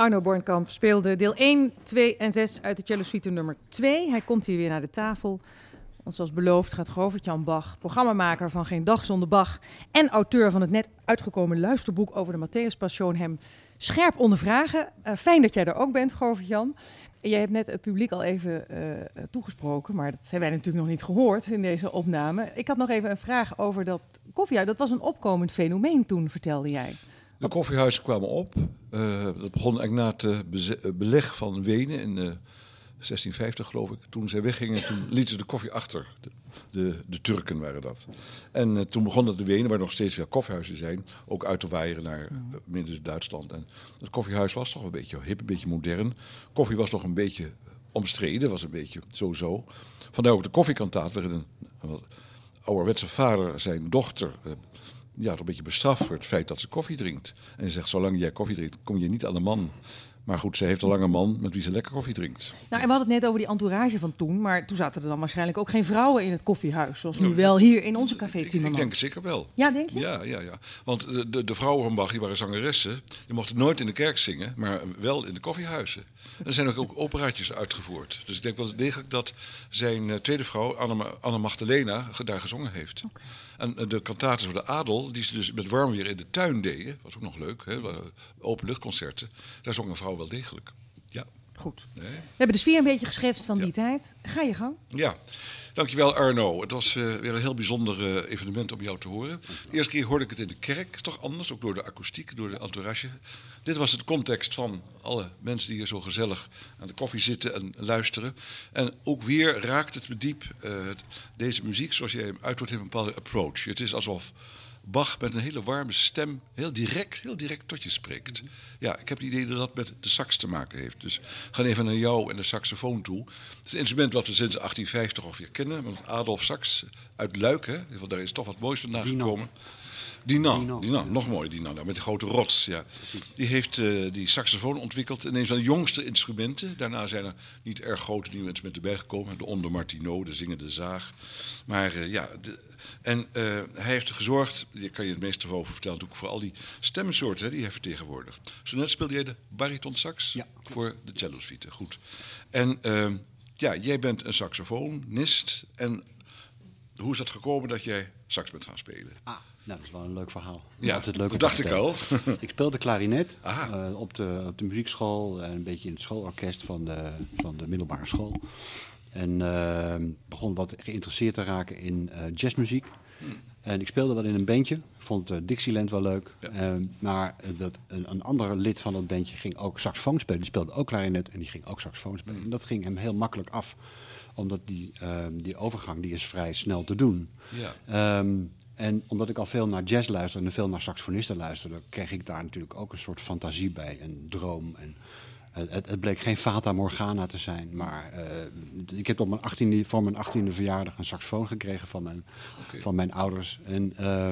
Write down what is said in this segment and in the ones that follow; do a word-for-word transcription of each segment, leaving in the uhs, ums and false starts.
Arno Bornkamp speelde deel één, twee en zes uit de cello suite nummer twee. Hij komt hier weer naar de tafel. Want zoals beloofd gaat Govert-Jan Bach, programmamaker van Geen Dag Zonder Bach en auteur van het net uitgekomen luisterboek over de Matthäus Passion, hem scherp ondervragen. Uh, fijn dat jij er ook bent, Govert-Jan. Jij hebt net het publiek al even uh, toegesproken, maar dat hebben wij natuurlijk nog niet gehoord in deze opname. Ik had nog even een vraag over dat koffiehuis. Dat was een opkomend fenomeen toen, vertelde jij. De koffiehuizen kwamen op. Uh, dat begon eigenlijk na het uh, beze- beleg van Wenen in uh, zestien vijftig, geloof ik. Toen zij weggingen, toen lieten ze de koffie achter. De, de, de Turken waren dat. En uh, toen begon dat de Wenen, waar nog steeds veel koffiehuizen zijn, ook uit te waaieren naar uh, minder Duitsland. En het koffiehuis was toch een beetje hip, een beetje modern. Koffie was nog een beetje omstreden, was een beetje zo-zo. Vandaar ook de koffiekantaat, waarin een, een ouderwetse vader zijn dochter Uh, ja, toch een beetje bestraft voor het feit dat ze koffie drinkt. En hij zegt, zolang jij koffie drinkt, kom je niet aan de man. Maar goed, ze heeft een lange man met wie ze lekker koffie drinkt. Nou, en we hadden het net over die entourage van toen, maar toen zaten er dan waarschijnlijk ook geen vrouwen in het koffiehuis, zoals nu wel hier in onze café Timmerman. Ik denk het zeker wel. Ja, denk je? Ja, ja, ja. Want de, de, de vrouwen van Bach, die waren zangeressen, die mochten nooit in de kerk zingen, maar wel in de koffiehuizen. En er zijn ook, ook operaatjes uitgevoerd. Dus ik denk wel degelijk dat zijn uh, tweede vrouw, Anna, Anna Magdalena, daar gezongen heeft. Okay. En uh, de kantaten voor de adel, die ze dus met warm weer in de tuin deden, was ook nog leuk, hè, openluchtconcerten, daar zong een vrouw wel degelijk. Ja. Goed. Nee. We hebben de sfeer een beetje geschetst van die ja. tijd. Ga je gang. Ja, dankjewel Arno. Het was uh, weer een heel bijzonder uh, evenement om jou te horen. De eerste keer hoorde ik het in de kerk, toch anders, ook door de akoestiek, door de entourage. Dit was het context van alle mensen die hier zo gezellig aan de koffie zitten en luisteren. En ook weer raakt het me diep. Uh, het, deze muziek, zoals jij hem uitvoert, heeft een bepaalde approach. Het is alsof Bach met een hele warme stem heel direct, heel direct tot je spreekt. Ja, ik heb het idee dat dat met de sax te maken heeft. Dus we gaan even naar jou en de saxofoon toe. Het is een instrument wat we sinds achttien vijftig ongeveer kennen. Met Adolf Sax uit Luik, hè. Daar is toch wat moois vandaan gekomen. Dinant, Dinant, Dinant, nog mooi Dinant, nou, met de grote rots. Ja. Die heeft uh, die saxofoon ontwikkeld. En een van de jongste instrumenten. Daarna zijn er niet erg grote nieuwe instrumenten bijgekomen. De Onder Martineau, de zingende zaag. Maar uh, ja, de, en uh, hij heeft gezorgd, daar kan je het meeste over vertellen, ook voor al die stemmensoorten hè, die hij vertegenwoordigt. Zo net speelde jij de bariton sax ja, voor de cello suite. Goed. En uh, ja, jij bent een saxofonist. En hoe is dat gekomen dat jij sax bent gaan spelen? Ah. Nou, dat is wel een leuk verhaal. Ja, dat dacht ik al. Ik speelde klarinet uh, op, de, op de muziekschool en een beetje in het schoolorkest van de, van de middelbare school. En uh, begon wat geïnteresseerd te raken in uh, jazzmuziek. Hmm. En ik speelde wel in een bandje. Vond uh, Dixieland wel leuk. Ja. Uh, maar uh, dat, een, een andere lid van dat bandje ging ook saxofoon spelen. Die speelde ook klarinet en die ging ook saxofoon spelen. Hmm. En dat ging hem heel makkelijk af. Omdat die, uh, die overgang die is vrij snel te doen. Ja. Um, En omdat ik al veel naar jazz luisterde en veel naar saxofonisten luisterde, kreeg ik daar natuurlijk ook een soort fantasie bij, een droom. En het, het bleek geen Fata Morgana te zijn, maar uh, ik heb op mijn achttiende, voor mijn achttiende verjaardag een saxofoon gekregen van mijn, okay. van mijn ouders. En uh,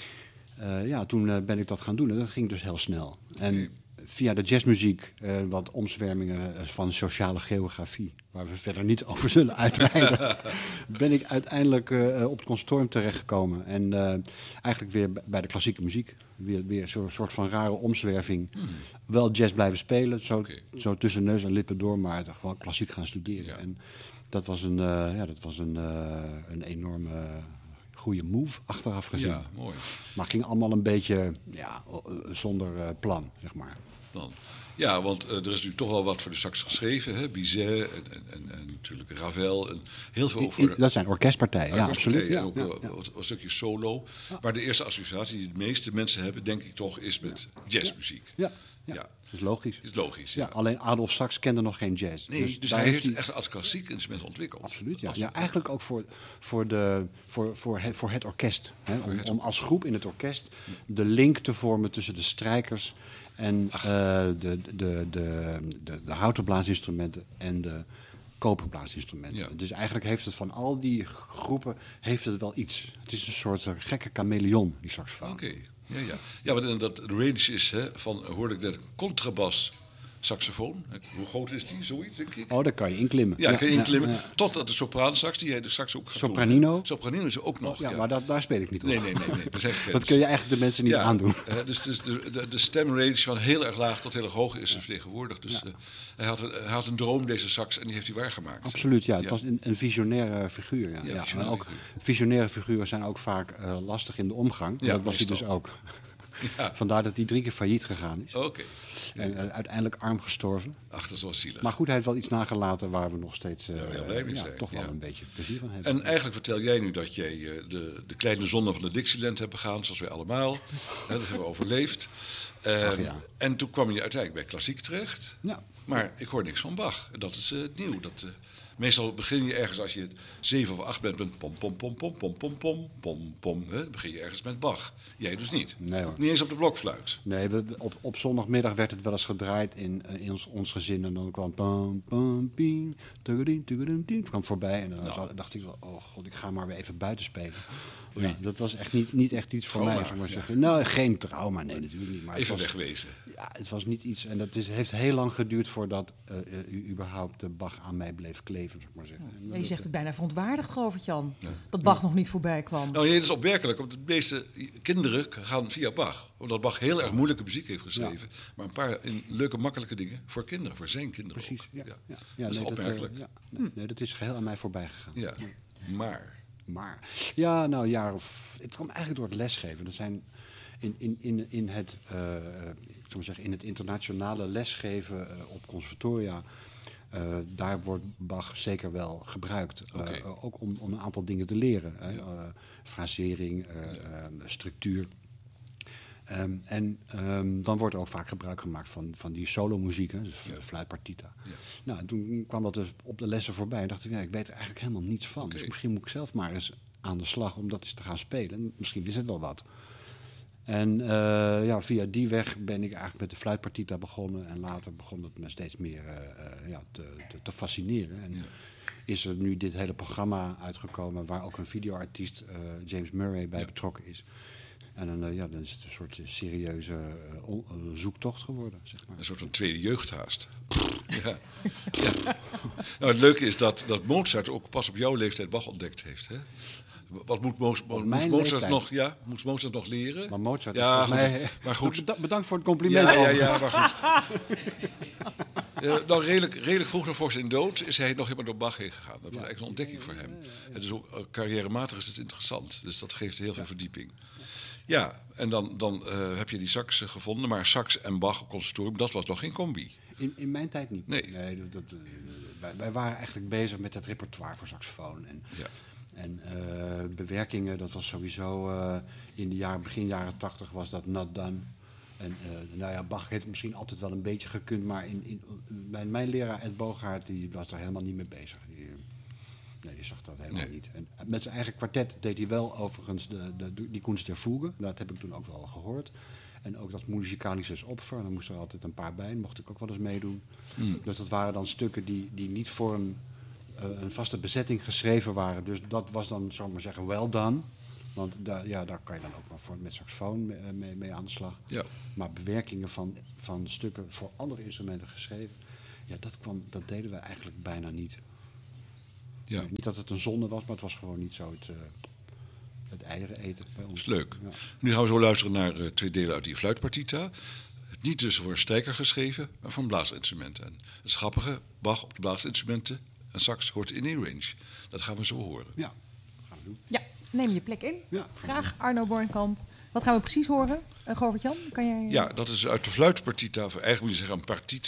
uh, ja, toen uh, ben ik dat gaan doen en dat ging dus heel snel. En okay. via de jazzmuziek, uh, wat omzwermingen van sociale geografie, waar we verder niet over zullen uitweiden, ben ik uiteindelijk uh, op het conservatorium terechtgekomen. En uh, eigenlijk weer bij de klassieke muziek. Weer, weer zo'n soort van rare omzwerving. Mm. Wel jazz blijven spelen, zo, okay. zo tussen neus en lippen door, maar gewoon klassiek gaan studeren. Ja. En dat was een, uh, ja, dat was een, uh, een enorme Uh, goede move, achteraf gezien. Ja, mooi. Maar ging allemaal een beetje ja, zonder uh, plan, zeg maar. Dan. Ja, want uh, er is natuurlijk toch wel wat voor de sax geschreven. Hè? Bizet en, en, en, en natuurlijk Ravel. En heel veel over... Dat zijn orkestpartijen, ja, absoluut. Ja, ook ja, wel, ja. een stukje solo. Ja. Maar de eerste associatie die de meeste mensen hebben, denk ik toch, is met ja. jazzmuziek. Ja. Ja. Ja. Dat is logisch. Dat is logisch, ja. ja. Alleen Adolf Sax kende nog geen jazz. Nee, dus, dus hij heeft het echt als klassiek instrument ontwikkeld. Absoluut, ja. ja eigenlijk ook voor, voor, de, voor, voor, het, voor het orkest. Hè? Om, om als groep in het orkest de link te vormen tussen de strijkers en uh, de, de, de, de, de, de houten blaasinstrumenten en de koperblaasinstrumenten. Ja. Dus eigenlijk heeft het van al die groepen heeft het wel iets. Het is een soort gekke chameleon, die saxofoon. Oké. Okay. Ja, ja. ja, want dat range is, hè, van hoorde ik net, contrabas, saxofoon. Hoe groot is die? Zoiets, denk ik. Oh, daar kan je inklimmen. Ja, daar kan je inklimmen. Ja, ja. Tot de sopraansax, die jij de sax ook gaat Sopranino. doen. Sopranino is er ook nog. Ja, Ja, maar dat, daar speel ik niet op. Nee, nee, nee. nee. Dat, is dat kun je eigenlijk de mensen niet ja, aandoen. Uh, dus, dus de, de, de stemrange van heel erg laag tot heel erg hoog is vertegenwoordigd. Dus Ja. uh, hij, had, hij had een droom, deze sax, en die heeft hij waargemaakt. Absoluut, ja. Het Ja. was een, een visionaire figuur. Ja. Ja, Ja, visionaire maar ook, figuur. visionaire figuren zijn ook vaak uh, lastig in de omgang. Ja, dat was hij meestal. dus ook. Ja. Vandaar dat hij drie keer failliet gegaan is. Oké. Okay. En uh, uiteindelijk arm gestorven. Ach, dat is wel zielig. Maar goed, hij heeft wel iets nagelaten waar we nog steeds uh, Ja, heel blij mee ja, zijn. toch wel Ja. een beetje plezier van hebben. En eigenlijk vertel jij nu dat jij uh, de, de kleine zonde van de Dixieland hebt begaan, zoals wij allemaal. Hè, dat hebben we overleefd. Uh, Ach, ja. En toen kwam je uiteindelijk bij klassiek terecht. Ja. Maar ik hoor niks van Bach. Dat is uh, nieuw. Dat, uh, meestal begin je ergens als je zeven of acht bent met pom, pom, pom, pom, pom, pom, pom, pom, pom. Hè? Dan begin je ergens met Bach. Jij dus niet. Nee, hoor. Niet eens op de blokfluit. Nee, we, op, op zondagmiddag werd het wel eens gedraaid in, uh, in ons, ons gezin. En dan kwam pam, pam, pien, tugadien, tugadien, tien. Het kwam voorbij en dan Nou. dacht ik wel, oh god, ik ga maar weer even buiten spelen. Ja, dat was echt niet, niet echt iets voor Trauma, mij, zou ik maar ja. zeggen. Nou, geen trauma, nee, natuurlijk niet. Maar het Even was, wegwezen. Ja, het was niet iets. En dat is, heeft heel lang geduurd voordat uh, uh, überhaupt de Bach aan mij bleef kleven, zou ik maar zeggen. Ja, je zegt het bijna verontwaardigd, Govert-Jan. Dat Bach nog niet voorbij kwam. Nou, nee, dat is opmerkelijk. Want de meeste kinderen gaan via Bach. Omdat Bach heel erg moeilijke muziek heeft geschreven. Ja. Maar een paar in, leuke, makkelijke dingen voor kinderen. Voor zijn kinderen Precies, ook. ja. Ja. ja. ja dat is nee, opmerkelijk. Dat, uh, ja, nee, nee, dat is geheel aan mij voorbij gegaan. Ja, maar... Maar, ja, nou, een jaar of... Het kwam eigenlijk door het lesgeven. Er zijn in, in, in, in, het, uh, ik zou maar zeggen, in het internationale lesgeven uh, op conservatoria... Uh, daar wordt Bach zeker wel gebruikt. Uh, Okay. uh, ook om, om een aantal dingen te leren. Hè? Ja. Uh, frasering, uh, Ja. uh, structuur. Um, en um, dan wordt er ook vaak gebruik gemaakt van, van die solomuziek, hè, dus Ja. fluitpartita. Ja. Nou, en toen kwam dat dus op de lessen voorbij en dacht ik, ja, ik weet er eigenlijk helemaal niets van. Okay. Dus misschien moet ik zelf maar eens aan de slag om dat eens te gaan spelen. Misschien is het wel wat. En uh, ja, via die weg ben ik eigenlijk met de fluitpartita begonnen. En later begon het me steeds meer uh, uh, ja, te, te, te fascineren. En Ja. is er nu dit hele programma uitgekomen waar ook een videoartiest, uh, James Murray, bij Ja. betrokken is. En dan, uh, ja, dan is het een soort serieuze uh, on, uh, zoektocht geworden, zeg maar. Een soort van tweede jeugdhaast. Ja. Ja. Nou, het leuke is dat, dat Mozart ook pas op jouw leeftijd Bach ontdekt heeft. Hè? Wat moet, Mo- Mo- mijn moest, Mozart leeftijd? nog, ja, moest Mozart nog leren? Maar Mozart, ja, is volgens goed, mij, maar goed. Beda- bedankt voor het compliment. Ja, ja, overigens. ja, maar goed. Uh, nou, redelijk, redelijk vroeg nog voor zijn dood is hij nog helemaal door Bach heen gegaan. Dat was eigenlijk een ontdekking voor hem. En dus ook uh, carrièrematig is het interessant. Dus dat geeft heel veel verdieping. Ja, en dan, dan uh, heb je die sax uh, gevonden. Maar sax en Bach op conservatorium, dat was nog geen combi. In, in mijn tijd niet. Nee. nee dat, dat, uh, wij, wij waren eigenlijk bezig met het repertoire voor saxofoon. En, Ja. en uh, bewerkingen, dat was sowieso uh, in de jaren, begin jaren tachtig was dat not done. En uh, nou ja, Bach heeft misschien altijd wel een beetje gekund, maar in, in, bij mijn leraar Ed Bogaert, die was er helemaal niet mee bezig. Die, nee, die zag dat helemaal Nee. niet. En met zijn eigen kwartet deed hij wel overigens de, de, die Kunst der Fuge. Dat heb ik toen ook wel gehoord. En ook dat Musikalisches Opfer, daar moest er altijd een paar bij, mocht ik ook wel eens meedoen. Hmm. Dus dat waren dan stukken die, die niet voor een, uh, een vaste bezetting geschreven waren. Dus dat was dan, zou ik maar zeggen, well done. Want daar, ja, daar kan je dan ook maar voor, met saxofoon mee, mee, mee aan de slag. Ja. Maar bewerkingen van, van stukken voor andere instrumenten geschreven, ja, dat, kwam, dat deden we eigenlijk bijna niet. Ja. Niet dat het een zonde was, maar het was gewoon niet zo het, uh, het eieren eten bij ons. Dat is leuk. Ja. Nu gaan we zo luisteren naar uh, twee delen uit die fluitpartita. Niet dus voor een strijker geschreven, maar voor een blaasinstrument. En het grappige, Bach op de blaasinstrumenten en sax hoort in die range. Dat gaan we zo horen. Ja, gaan we doen. Ja, neem je plek in. Ja. Graag, Arno Bornkamp. Wat gaan we precies horen, uh, Govert-Jan? Kan jij... Ja, dat is uit de fluitpartita, of eigenlijk moet je zeggen een partita.